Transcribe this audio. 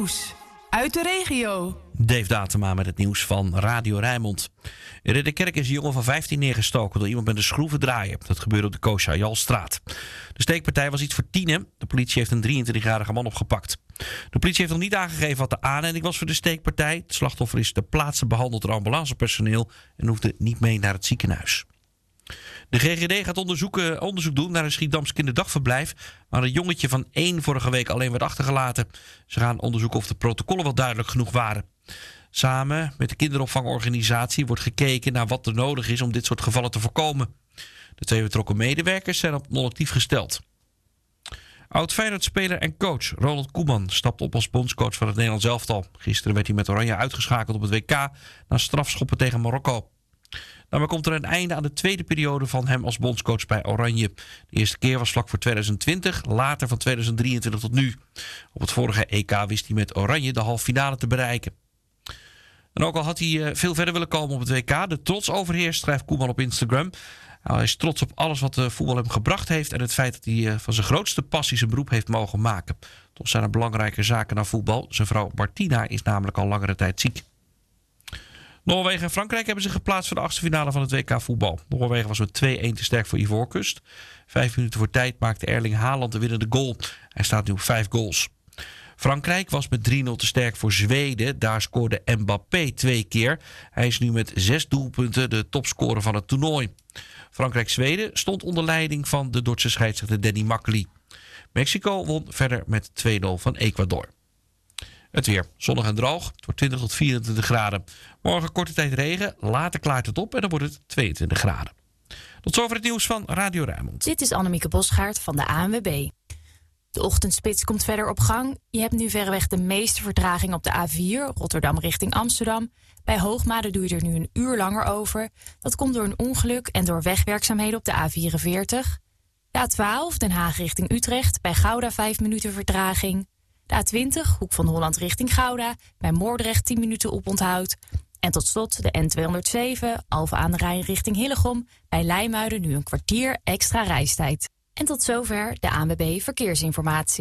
nieuws uit de regio. Dave Datema met het nieuws van Radio Rijnmond. In Ridderkerk is een jongen van 15 neergestoken door iemand met een schroevendraaier. Dat gebeurde op de Koosja Jalstraat. De steekpartij was iets voor 10. De politie heeft een 23-jarige man opgepakt. De politie heeft nog niet aangegeven wat de aanleiding was voor de steekpartij. Het slachtoffer is ter plaatse behandeld door ambulancepersoneel en hoefde niet mee naar het ziekenhuis. De GGD gaat onderzoek doen naar een Schiedams kinderdagverblijf, waar een jongetje van 1 vorige week alleen werd achtergelaten. Ze gaan onderzoeken of de protocollen wel duidelijk genoeg waren. Samen met de kinderopvangorganisatie wordt gekeken naar wat er nodig is om dit soort gevallen te voorkomen. De 2 betrokken medewerkers zijn op non-actief gesteld. Oud-Feyenoord-speler en coach Ronald Koeman stapt op als bondscoach van het Nederlands elftal. Gisteren werd hij met Oranje uitgeschakeld op het WK na strafschoppen tegen Marokko. Daarmee komt er een einde aan de tweede periode van hem als bondscoach bij Oranje. De eerste keer was vlak voor 2020, later van 2023 tot nu. Op het vorige EK wist hij met Oranje de halve finale te bereiken. En ook al had hij veel verder willen komen op het WK, de trots overheerst, schrijft Koeman op Instagram. Hij is trots op alles wat de voetbal hem gebracht heeft en het feit dat hij van zijn grootste passie zijn beroep heeft mogen maken. Toch zijn er belangrijke zaken naar voetbal. Zijn vrouw Martina is namelijk al langere tijd ziek. Noorwegen en Frankrijk hebben zich geplaatst voor de achtste finale van het WK voetbal. Noorwegen was met 2-1 te sterk voor Ivoorkust. 5 minuten voor tijd maakte Erling Haaland de winnende goal. Hij staat nu op 5 goals. Frankrijk was met 3-0 te sterk voor Zweden. Daar scoorde Mbappé 2 keer. Hij is nu met 6 doelpunten de topscorer van het toernooi. Frankrijk-Zweden stond onder leiding van de Duitse scheidsrechter Danny Makkely. Mexico won verder met 2-0 van Ecuador. Het weer. Zonnig en droog. Het wordt 20 tot 24 graden. Morgen korte tijd regen. Later klaart het op en dan wordt het 22 graden. Tot zover het nieuws van Radio Rijnmond. Dit is Annemieke Bosgaard van de ANWB. De ochtendspits komt verder op gang. Je hebt nu verreweg de meeste vertraging op de A4, Rotterdam richting Amsterdam. Bij Hoogmade doe je er nu een uur langer over. Dat komt door een ongeluk en door wegwerkzaamheden op de A44. De A12, Den Haag richting Utrecht. Bij Gouda 5 minuten vertraging. De A20, Hoek van Holland richting Gouda. Bij Moordrecht 10 minuten oponthoud. En tot slot de N207, Alphen aan de Rijn richting Hillegom. Bij Leimuiden nu een kwartier extra reistijd. En tot zover de ANWB Verkeersinformatie.